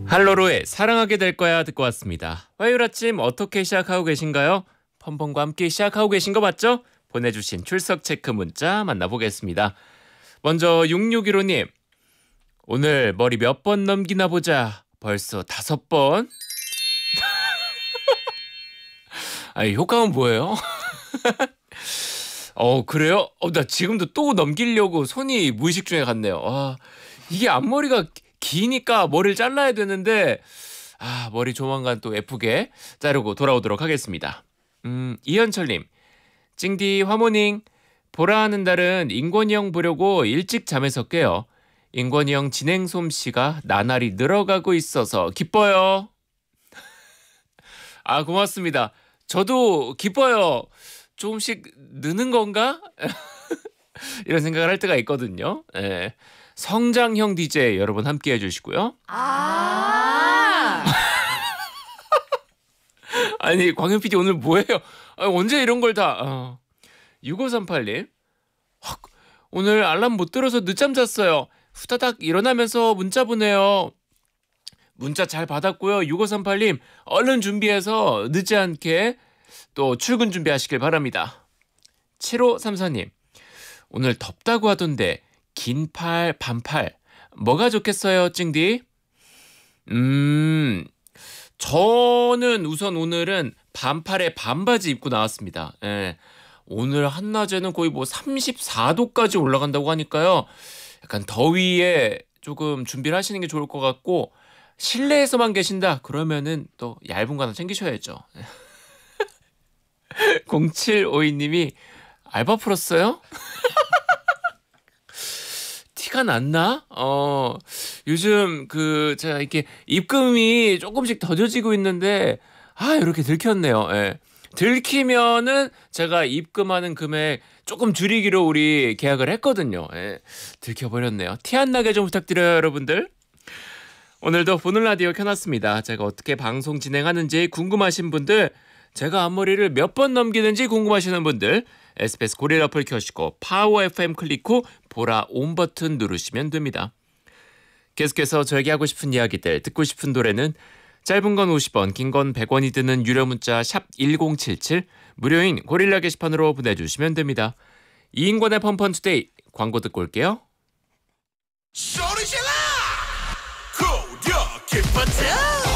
할로로의 사랑하게 될 거야 듣고 왔습니다. 화요일 아침 어떻게 시작하고 계신가요? 펌펌과 함께 시작하고 계신 거 맞죠? 보내주신 출석 체크 문자 만나보겠습니다. 먼저 6615님, 오늘 머리 몇 번 넘기나 보자. 벌써 5번. 아니, 효과는 뭐예요? 그래요? 나 지금도 또 넘기려고 손이 무의식 중에 갔네요. 이게 앞머리가 기니까 머리를 잘라야 되는데 머리 조만간 또 예쁘게 자르고 돌아오도록 하겠습니다. 이현철님, 찡디 화모닝, 보라 하는 달은 인권이 형 보려고 일찍 잠에서 깨요. 인권이 형 진행 솜씨가 나날이 늘어가고 있어서 기뻐요. 고맙습니다. 저도 기뻐요. 조금씩 느는 건가? 이런 생각을 할 때가 있거든요. 예. 성장형 DJ 여러분 함께 해주시고요. 아니, 광현 PD 오늘 뭐예요? 언제 이런 걸 다. 6538님, 오늘 알람 못 들어서 늦잠 잤어요. 후다닥 일어나면서 문자 보내요. 문자 잘 받았고요. 6538님, 얼른 준비해서 늦지 않게 또 출근 준비하시길 바랍니다. 7534님, 오늘 덥다고 하던데 긴 팔, 반팔 뭐가 좋겠어요, 찡디? 저는 우선 오늘은 반팔에 반바지 입고 나왔습니다. 예. 오늘 한낮에는 거의 34도까지 올라간다고 하니까요. 약간 더위에 조금 준비를 하시는 게 좋을 것 같고, 실내에서만 계신다 그러면은 또 얇은 거 하나 챙기셔야죠. 0752님이 알바 풀었어요? 티가 났나? 요즘 제가 이렇게 입금이 조금씩 더뎌지고 있는데 이렇게 들켰네요. 예. 들키면은 제가 입금하는 금액 조금 줄이기로 우리 계약을 했거든요. 예. 들켜버렸네요. 티 안 나게 좀 부탁드려요, 여러분들. 오늘도 보는 라디오 켜놨습니다. 제가 어떻게 방송 진행하는지 궁금하신 분들, 제가 앞머리를 몇 번 넘기는지 궁금하시는 분들, SBS 고릴라 어플 켜시고 파워 FM 클릭 후 보라 온 버튼 누르시면 됩니다. 계속해서 저에게 하고 싶은 이야기들, 듣고 싶은 노래는 짧은 건 50원, 긴 건 100원이 드는 유료 문자 샵 1077, 무료인 고릴라 게시판으로 보내주시면 됩니다. 이인권의 펌펀투데이 광고 듣고 올게요. 소리 질러! 고려 기뻐져!